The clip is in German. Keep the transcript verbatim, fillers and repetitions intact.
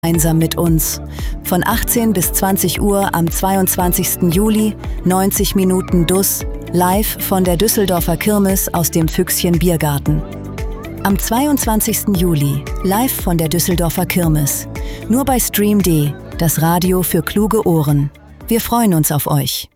Gemeinsam mit uns. Von achtzehn bis zwanzig Uhr am zweiundzwanzigsten Juli, neunzig Minuten D U S, live von der Düsseldorfer Kirmes aus dem Füchschen Biergarten. Am zweiundzwanzigsten Juli, live von der Düsseldorfer Kirmes. Nur bei Stream D, das Radio für kluge Ohren. Wir freuen uns auf euch.